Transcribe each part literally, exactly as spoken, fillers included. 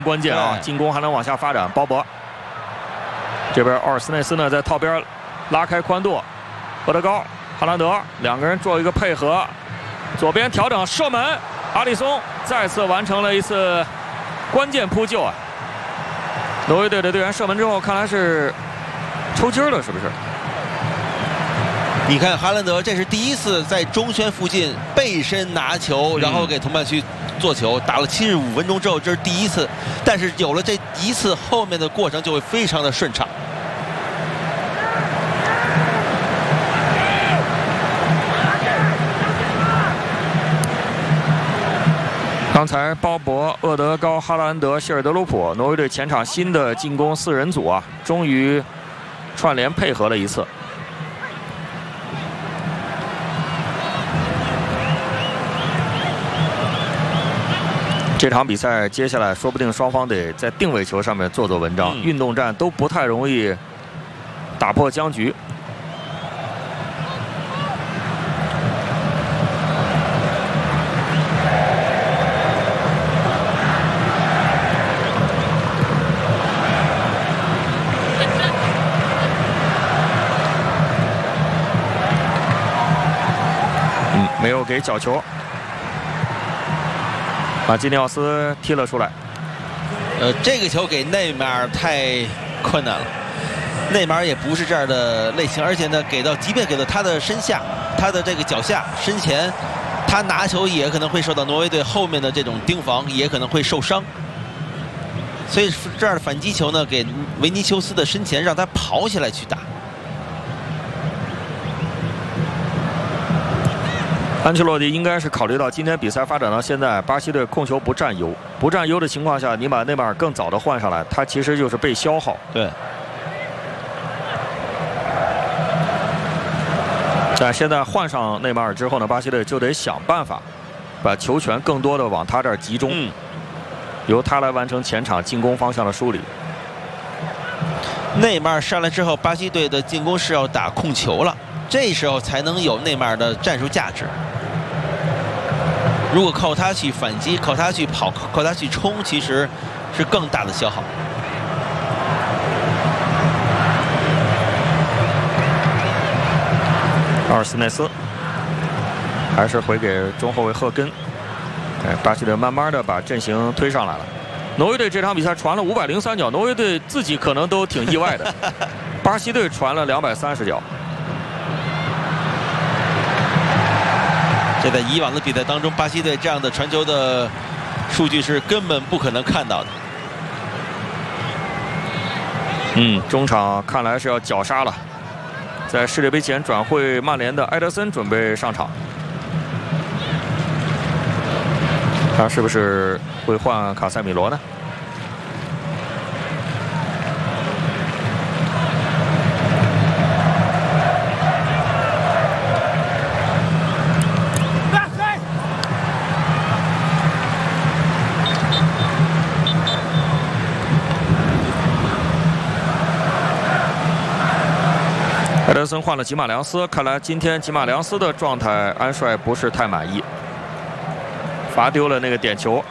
关键啊，进攻还能往下发展。鲍勃这边，奥尔斯内斯呢在套边拉开宽度，厄德高、哈兰德两个人做一个配合，左边调整射门，阿里松再次完成了一次关键扑救啊！挪威队的队员射门之后，看来是抽筋了，是不是？ 你看哈兰德，这是第一次在中圈附近背身拿球，然后给同伴区做球，打了七十五分钟之后，这是第一次。但是有了这一次，后面的过程就会非常的顺畅。 刚才鲍勃、厄德高、哈兰德、希尔德鲁普，挪威队前场新的进攻四人组啊，终于串联配合了一次。 这场比赛接下来说不定双方得在定位球上面做做文章，嗯、运动战都不太容易打破僵局。嗯，没有给角球。 把基尼奥斯踢了出来， 呃，这个球给内马尔太困难了。内马尔也不是这样的类型，而且呢，给到即便给到他的身下，他的这个脚下、身前，他拿球也可能会受到挪威队后面的这种盯防，也可能会受伤。所以这样的反击球呢，给维尼修斯的身前，让他跑起来去打。 安切洛蒂应该是考虑到今天比赛发展到现在，巴西队控球不占优，不占优的情况下，你把内马尔更早的换上来，他其实就是被消耗。 对。 但现在换上内马尔之后呢，巴西队就得想办法把球权更多的往他这儿集中，嗯、由他来完成前场进攻方向的梳理。 内马尔上来之后，巴西队的进攻是要打控球了，这时候才能有内马尔的战术价值。 如果靠他去反击，靠他去跑，靠他去冲，其实是更大的消耗。 阿尔斯内斯还是回给中后卫赫根。哎，巴西队慢慢的把阵型推上来了。挪威队这场比赛传了五百零三脚，挪威队自己可能都挺意外的。巴西队传了两百三十脚。 这在以往的比赛当中，巴西队这样的传球的数据是根本不可能看到的。 嗯，中场看来是要绞杀了。在世界杯前转会曼联的埃德森准备上场，他是不是会换卡塞米罗呢？ 埃德森换了吉马良斯，看来今天吉马良斯的状态，安帅不是太满意，罚丢了那个点球。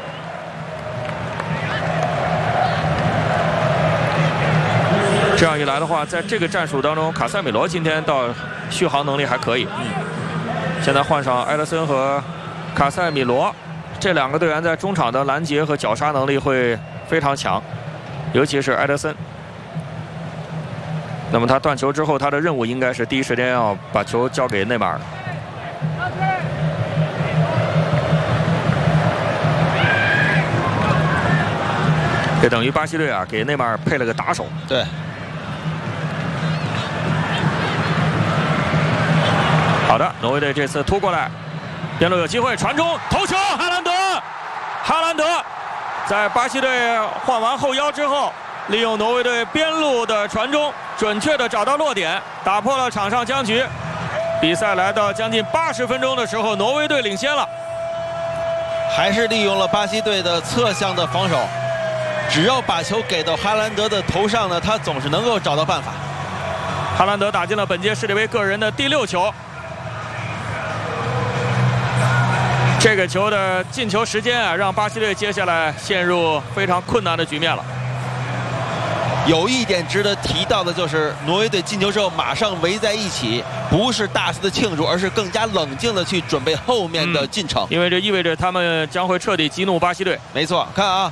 这样一来的话，在这个战术当中，卡塞米罗今天倒续航能力还可以。嗯，现在换上埃德森和卡塞米罗，这两个队员在中场的拦截和绞杀能力会非常强，尤其是埃德森。 那么他断球之后，他的任务应该是第一时间要把球交给内马尔。这等于巴西队啊，给内马尔配了个打手。 对。 好的，挪威队这次突过来，边路有机会传中，头球，哈兰德，哈兰德，在巴西队换完后腰之后。 利用挪威队边路的传中，准确地找到落点，打破了场上僵局。比赛来到将近八十分钟的时候，挪威队领先了。 还是利用了巴西队的侧向的防守，只要把球给到哈兰德的头上呢，他总是能够找到办法。 哈兰德打进了本届世界杯个人的第六球。 这个球的进球时间啊，让巴西队接下来陷入非常困难的局面了。 有一点值得提到的就是，挪威队进球之后马上围在一起，不是大肆的庆祝，而是更加冷静的去准备后面的进程。 嗯、因为这意味着他们将会彻底激怒巴西队。 没错，看啊，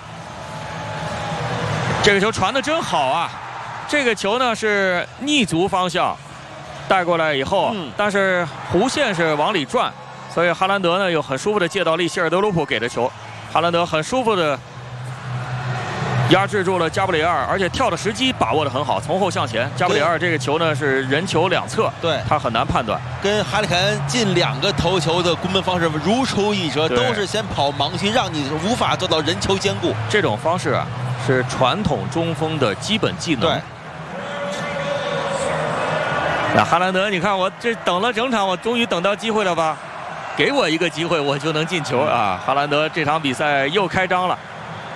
这个球传得真好啊！这个球呢是逆足方向带过来以后，嗯、但是弧线是往里转，所以哈兰德呢又很舒服的借到利希尔德鲁普给的球，哈兰德很舒服的压制住了加布里埃尔，而且跳的时机把握的很好，从后向前。加布里埃尔这个球呢是人球两侧， 对他很难判断。 跟哈里凯恩近两个头球的攻门方式如出一辙，都是先跑盲区，让你无法做到人球兼顾。 这种方式啊是传统中锋的基本技能。 对。 那哈兰德，你看我这等了整场，我终于等到机会了吧？给我一个机会，我就能进球啊！哈兰德这场比赛又开张了。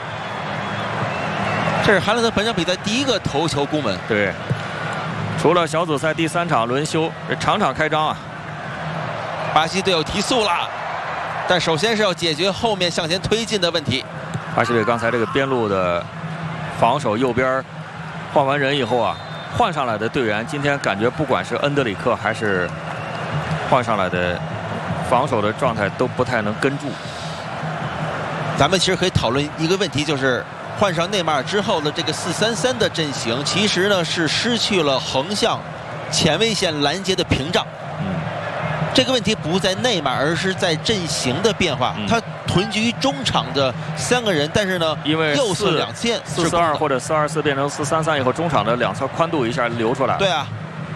这是哈兰德本场比赛第一个头球攻门。 对，除了小组赛第三场轮休，这场场开张啊！ 巴西队有提速了，但首先是要解决后面向前推进的问题。 巴西队刚才这个边路的防守右边换完人以后啊，换上来的队员今天感觉不管是恩德里克还是换上来的防守的状态都不太能跟住。 咱们其实可以讨论一个问题，就是换上内马尔之后的这个四三三的阵型，其实呢是失去了横向前卫线拦截的屏障。嗯，这个问题不在内马尔，而是在阵型的变化。嗯、他屯居于中场的三个人，但是呢， 因为右侧两线四四二或者四二四变成四三三以后，中场的两侧宽度一下流出来。 对啊。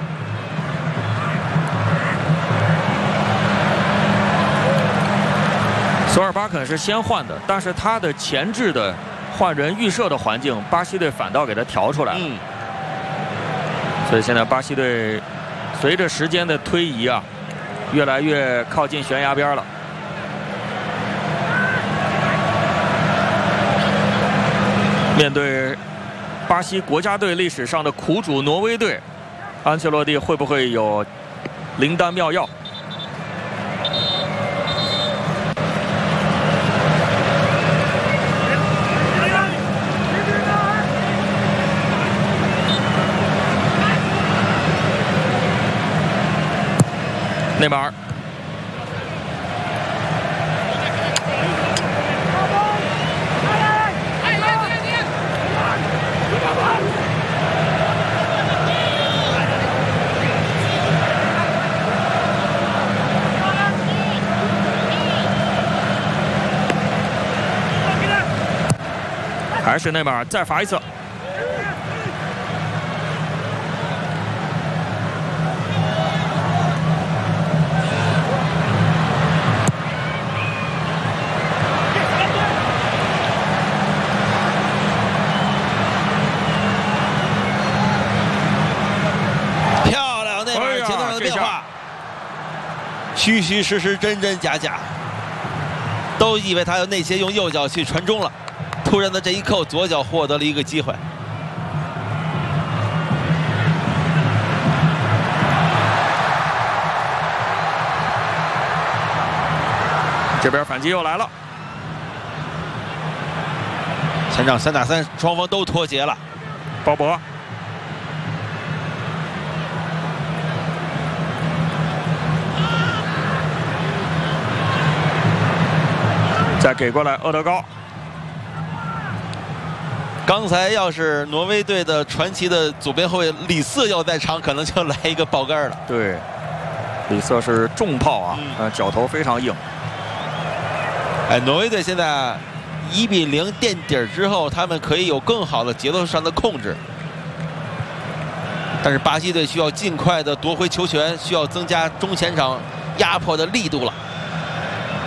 索尔巴肯是先换的，但是他的前置的换人预设的环境，巴西队反倒给他调出来了。嗯，所以现在巴西队随着时间的推移啊，越来越靠近悬崖边了。面对巴西国家队历史上的苦主挪威队，安切洛蒂会不会有灵丹妙药？内马尔，还是内马尔，再罚一次。 虚虚实实，真真假假，都以为他要内切用右脚去传中了，突然的这一扣，左脚获得了一个机会。 这边反击又来了， 前场三打三，双方都脱节了。 鲍勃。再给过来，厄德高。 刚才要是挪威队的传奇的左边后卫里瑟要在场，可能就来一个爆杆了。 对，里瑟是重炮啊，嗯、脚头非常硬。 哎，挪威队现在一比零垫底儿之后，他们可以有更好的节奏上的控制。但是巴西队需要尽快的夺回球权，需要增加中前场压迫的力度了。